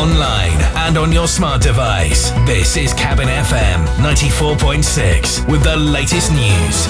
online and on your smart device. This is Cabin FM 94.6 with the latest news.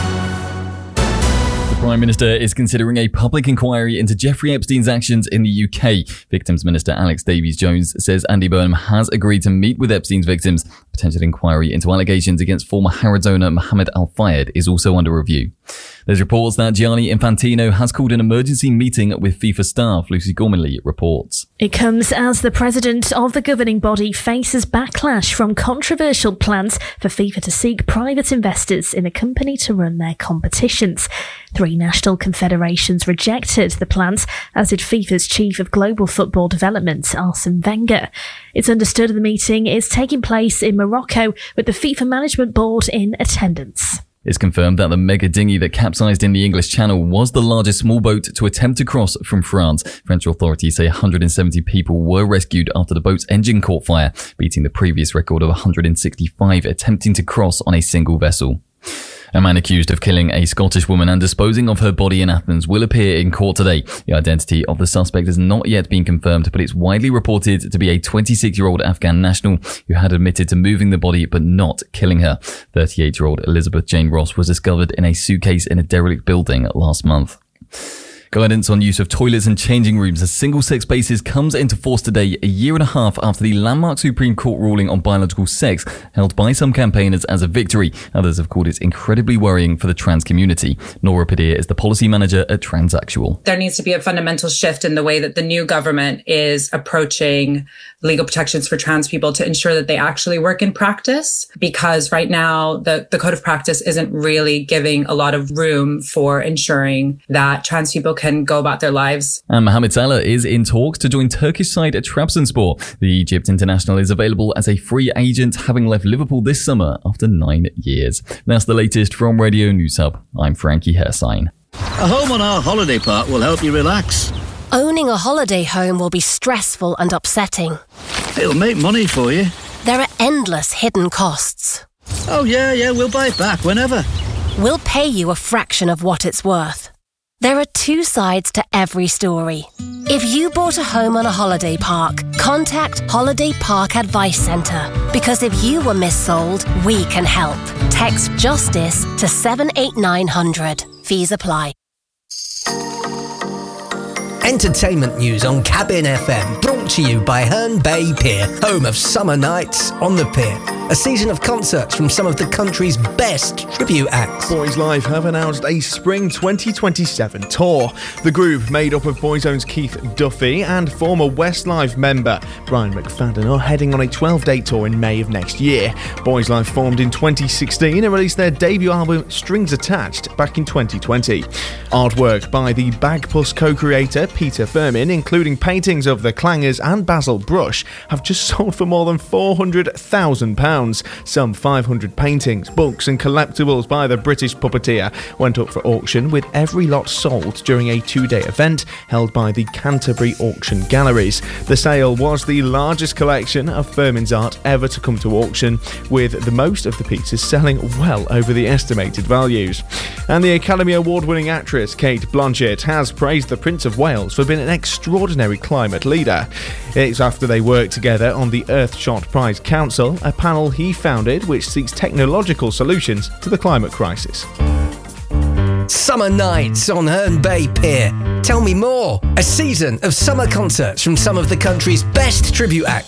The Prime Minister is considering a public inquiry into Jeffrey Epstein's actions in the UK. Victims Minister Alex Davies-Jones says Andy Burnham has agreed to meet with Epstein's victims. Potential inquiry into allegations against former Harrods owner Mohammed Al Fayed is also under review. There's reports that Gianni Infantino has called an emergency meeting with FIFA staff. Lucy Gormley reports. It comes as the president of the governing body faces backlash from controversial plans for FIFA to seek private investors in a company to run their competitions. 3 national confederations rejected the plans, as did FIFA's chief of global football development, Arsene Wenger. It's understood the meeting is taking place in Morocco, with the FIFA Management Board in attendance. It's confirmed that the mega dinghy that capsized in the English Channel was the largest small boat to attempt to cross from France. French authorities say 170 people were rescued after the boat's engine caught fire, beating the previous record of 165 attempting to cross on a single vessel. A man accused of killing a Scottish woman and disposing of her body in Athens will appear in court today. The identity of the suspect has not yet been confirmed, but it's widely reported to be a 26-year-old Afghan national who had admitted to moving the body but not killing her. 38-year-old Elizabeth Jane Ross was discovered in a suitcase in a derelict building last month. Guidance on use of toilets and changing rooms as single-sex spaces comes into force today, a year and a half after the landmark Supreme Court ruling on biological sex, held by some campaigners as a victory. Others have called it incredibly worrying for the trans community. Nora Padir is the policy manager at Transactual. There needs to be a fundamental shift in the way that the new government is approaching legal protections for trans people to ensure that they actually work in practice, because right now the code of practice isn't really giving a lot of room for ensuring that trans people can go about their lives. And Mohamed Salah is in talks to join Turkish side Trabzonspor. The Egypt international is available as a free agent, having left Liverpool this summer after 9 years. That's the latest from Radio News Hub. I'm Frankie Hersign. A home on our holiday park will help you relax. Owning a holiday home will be stressful and upsetting. It'll make money for you. There are endless hidden costs. Oh yeah, we'll buy it back whenever. We'll pay you a fraction of what it's worth. There are 2 sides to every story. If you bought a home on a holiday park, contact Holiday Park Advice Centre. Because if you were missold, we can help. Text JUSTICE to 78900. Fees apply. Entertainment news on Cabin FM, brought to you by Herne Bay Pier, home of Summer Nights on the Pier. A season of concerts from some of the country's best tribute acts. Boys Live have announced a Spring 2027 tour. The group, made up of Boyzone's Keith Duffy and former Westlife member Brian McFadden, are heading on a 12-date tour in May of next year. Boys Live formed in 2016 and released their debut album Strings Attached back in 2020. Artwork by the Bagpuss co-creator Peter Firmin, including paintings of the Clangers and Basil Brush, have just sold for more than £400,000. Some 500 paintings, books and collectibles by the British puppeteer went up for auction, with every lot sold during a 2-day event held by the Canterbury Auction Galleries. The sale was the largest collection of Firmin's art ever to come to auction, with the most of the pieces selling well over the estimated values. And the Academy Award-winning actress Cate Blanchett has praised the Prince of Wales for being an extraordinary climate leader. It's after they worked together on the Earthshot Prize Council, a panel he founded which seeks technological solutions to the climate crisis. Summer Nights on Herne Bay Pier. Tell me more. A season of summer concerts from some of the country's best tribute acts.